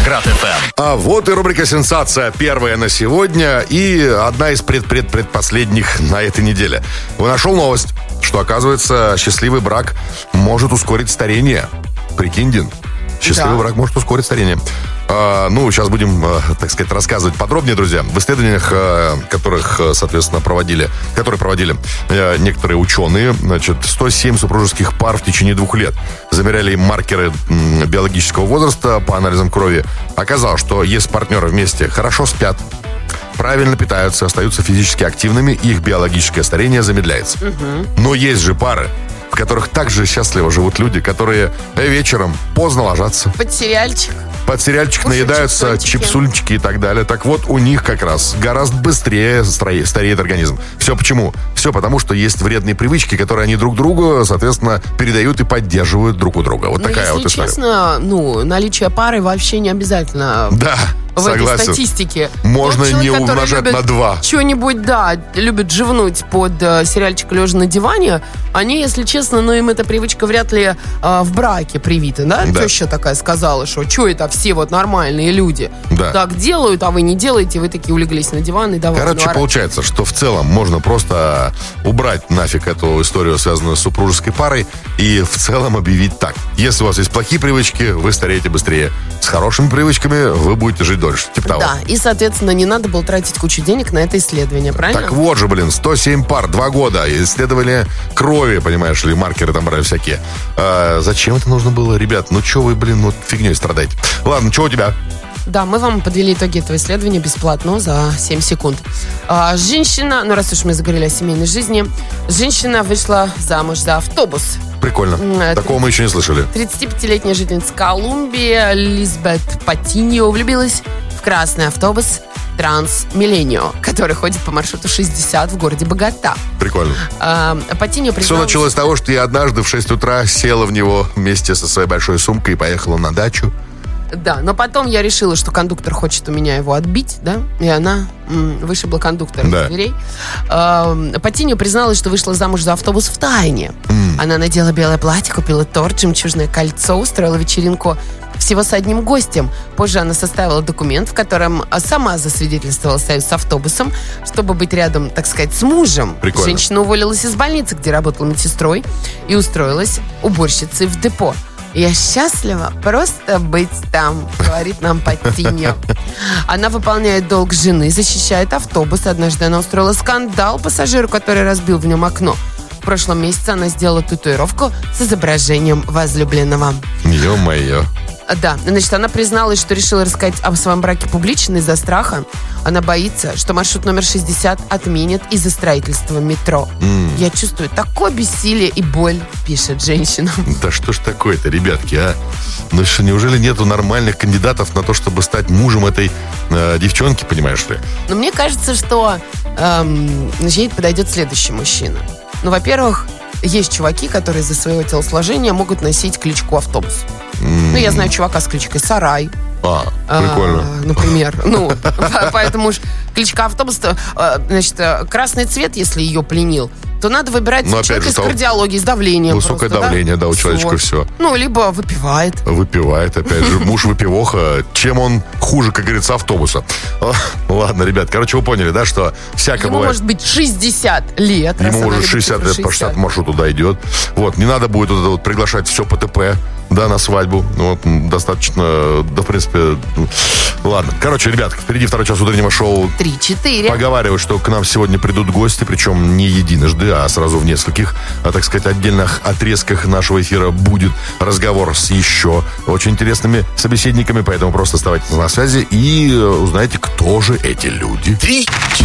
Хит-парад FM. А вот и рубрика «Сенсация». Первая на сегодня и одна из предпоследних на этой неделе. Нашел новость, что, оказывается, счастливый брак может ускорить старение. Прикинь, Дин, счастливый брак может ускорить старение. Сейчас будем, так сказать, рассказывать подробнее, друзья. В исследованиях, которые проводили некоторые ученые, 107 супружеских пар в течение 2 лет замеряли им маркеры биологического возраста по анализам крови. Оказалось, что если партнеры вместе хорошо спят, правильно питаются, остаются физически активными, их биологическое старение замедляется. Но есть же пары, в которых также счастливо живут люди, которые вечером поздно ложатся. Под сериальчик Наедаются, чипсульчики и так далее. Так вот, у них как раз гораздо быстрее стареет организм. Все почему? Все потому, что есть вредные привычки, которые они друг другу, соответственно, передают и поддерживают друг у друга. Вот такая вот история. Если честно, наличие пары вообще не обязательно. Да. В Согласен. этой статистике. Можно человек, не умножать на 2. Что-нибудь, любит живнуть под сериальчик лежа на диване. Они, если честно, им эта привычка вряд ли в браке привита, да? Теща такая сказала, что это все вот нормальные люди так делают, а вы не делаете, вы такие улеглись на диван и давай. Короче, получается, что в целом можно просто убрать нафиг эту историю, связанную с супружеской парой, и в целом объявить так. Если у вас есть плохие привычки, вы стареете быстрее. С хорошими привычками вы будете жить дольше. Типа того. Да, и, соответственно, не надо было тратить кучу денег на это исследование, правильно? Так вот же, 107 пар, 2 года. Исследовали крови, понимаешь ли, маркеры там брали всякие. Зачем это нужно было, ребят? Что вы, фигней страдаете? Ладно, что у тебя? Да, мы вам подвели итоги этого исследования бесплатно за 7 секунд. Женщина, раз уж мы заговорили о семейной жизни, женщина вышла замуж за автобус. Прикольно. Такого мы еще не слышали. 35-летняя жительница Колумбии Лизбет Патиньо влюбилась в красный автобус Трансмилленио, который ходит по маршруту 60 в городе Богота. Прикольно. Патиньо призналась... Все началось с того, что я однажды в 6 утра села в него вместе со своей большой сумкой и поехала на дачу. Да, но потом я решила, что кондуктор хочет у меня его отбить, и она вышибла кондуктора из дверей. Патиньо призналась, что вышла замуж за автобус в тайне. Она надела белое платье, купила торт, жемчужное кольцо, устроила вечеринку всего с одним гостем. Позже она составила документ, в котором сама засвидетельствовала союз с автобусом, чтобы быть рядом, так сказать, с мужем. Прикольно. Женщина уволилась из больницы, где работала медсестрой, и устроилась уборщицей в депо. «Я счастлива просто быть там», говорит нам Патиньо. Она выполняет долг жены, защищает автобус. Однажды она устроила скандал пассажиру, который разбил в нем окно. В прошлом месяце она сделала татуировку с изображением возлюбленного. Ё-моё. Да, она призналась, что решила рассказать о своем браке публично из-за страха. Она боится, что маршрут номер 60 отменят из-за строительства метро. Я чувствую такое бессилие и боль, пишет женщина. Да что ж такое-то, ребятки, а? Что, неужели нету нормальных кандидатов на то, чтобы стать мужем этой девчонки, понимаешь ли? Мне кажется, что ей подойдет следующий мужчина. Во-первых, есть чуваки, которые из-за своего телосложения могут носить кличку «автобус». Я знаю чувака с кличкой «Сарай». Прикольно. Например. Поэтому уж кличка «автобус», красный цвет, если ее пленил, то надо выбирать человека из кардиологии, с давлением. Высокое давление, у человечка все. Либо выпивает. Выпивает, опять же. Муж выпивоха. Чем он хуже, как говорится, автобуса? Ладно, ребят, вы поняли, да, что всякое Ему бывает. может быть 60 лет. Ему может 60 лет, по 60 маршруту дойдет. Не надо будет приглашать все ПТП, на свадьбу. Достаточно, в принципе. Ладно. Ребят, впереди второй час утреннего шоу 3-4. Поговаривают, что к нам сегодня придут гости, причем не единожды, а сразу в нескольких, так сказать, отдельных отрезках нашего эфира будет разговор с еще очень интересными собеседниками, поэтому просто оставайтесь на связи и узнайте, кто же эти люди. 3,